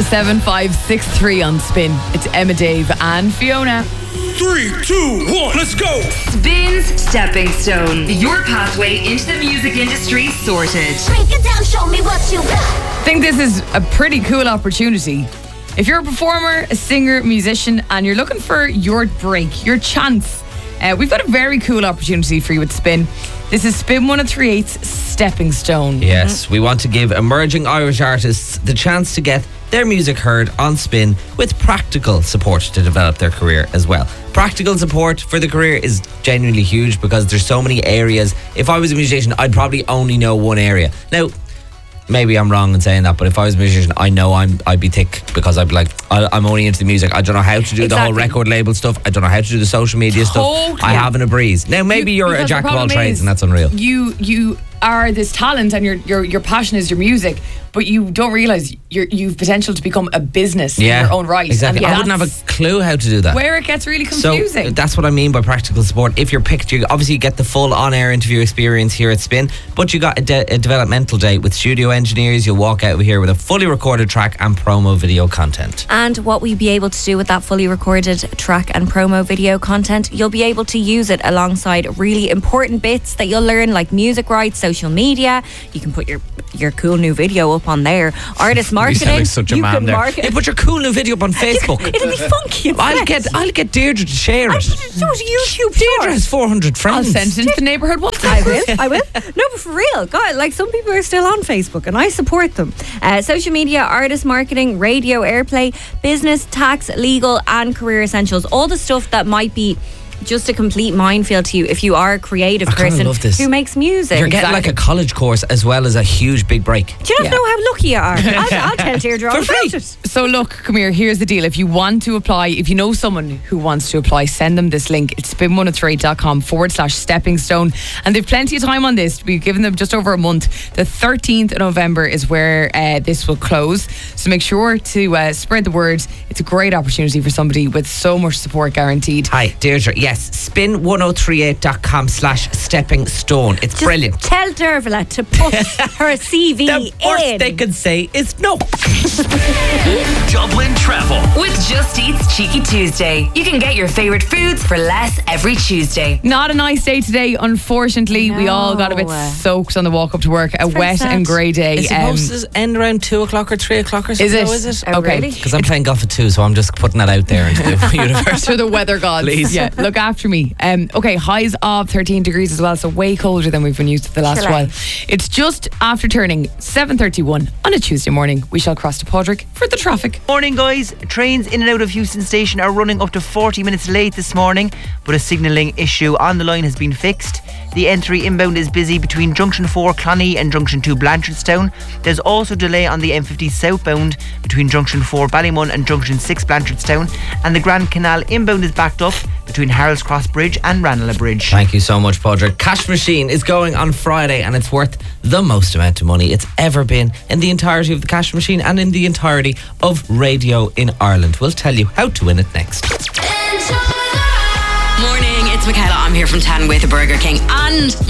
074-745-6563 on Spin. It's Emma, Dave and Fiona. 3, 2, 1, let's go! Spin's Stepping Stone. Your pathway into the music industry sorted. Break it down, show me what you got. I think this is a pretty cool opportunity. If you're a performer, a singer, musician, and you're looking for your break, your chance, we've got a very cool opportunity for you at Spin. This is Spin 103.8's Stepping Stone. Yes, we want to give emerging Irish artists the chance to get their music heard on Spin with practical support to develop their career as well. Practical support for the career is genuinely huge because there's so many areas. If I was a musician, I'd probably only know one area. Now, maybe I'm wrong in saying that, but if I was a musician, I know I'd be thick because I'd be like, I'm only into the music. I don't know how to do the whole record label stuff. I don't know how to do the social media stuff. I haven't a breeze. Now, maybe you're a jack of all trades and that's unreal. You are this talent and your passion is your music, but you don't realise you've potential to become a business in your own right. Exactly. And I wouldn't have a clue how to do that. Where it gets really confusing. So that's what I mean by practical support. If you're picked, you obviously get the full on-air interview experience here at Spin, but you got a developmental day with studio engineers. You'll walk out of here with a fully recorded track and promo video content. And what we'll be able to do with that fully recorded track and promo video content, you'll be able to use it alongside really important bits that you'll learn, like music rights, social media. You can put your cool new video up on there. Artist marketing. You sound like such a man there. Yeah, put your cool new video up on Facebook. It'll be funky. I'll get Deirdre to share it. YouTube. Deirdre has 400 friends. I'll send it into the neighbourhood WhatsApp. I will. No, but for real, God, like some people are still on Facebook and I support them. Social media, artist marketing, radio, airplay, business, tax, legal and career essentials. All the stuff that might be just a complete minefield to you if you are a creative person who makes music. You're getting like a college course as well as a huge big break. Do you not know how lucky you are? I'll tell Deirdre all about it. So look, come here, here's the deal. If you want to apply, if you know someone who wants to apply, send them this link. It's spin103.com/stepping stone. And they've plenty of time on this. We've given them just over a month. The 13th of November is where this will close. So make sure to spread the word. It's a great opportunity for somebody with so much support guaranteed. Hi, Deirdre. Yes, spin1038.com/stepping stone. It's brilliant. Tell Dervla to put her CV the worst they could say is no. Dublin Travel with Just Eat's Cheeky Tuesday. You can get your favourite foods for less every Tuesday. Not a nice day today, unfortunately. We all got a bit soaked on the walk up to work. A wet and grey day. It's supposed to end around 2 o'clock or 3 o'clock or something. Is it? Oh, okay. Because I'm playing golf at 2, so I'm just putting that out there into the universe. To the weather gods. Please. Yeah, look after me. Okay, highs of 13 degrees as well, so way colder than we've been used to the last while. It's just after turning 7:31 on a Tuesday morning. We shall cross to Padraig for the traffic. Morning, guys. Trains in and out of Houston Station are running up to 40 minutes late this morning, but a signalling issue on the line has been fixed. The N3 inbound is busy between Junction 4 Cloney and Junction 2 Blanchardstown. There's also delay on the M50 southbound between Junction 4 Ballymun and Junction 6 Blanchardstown, and the Grand Canal inbound is backed up between Harold's Cross Bridge and Ranelagh Bridge. Thank you so much, Padraig. Cash Machine is going on Friday and it's worth the most amount of money it's ever been in the entirety of the Cash Machine and in the entirety of radio in Ireland. We'll tell you how to win it next. Morning, it's Michaela. I'm here from 10 with Burger King and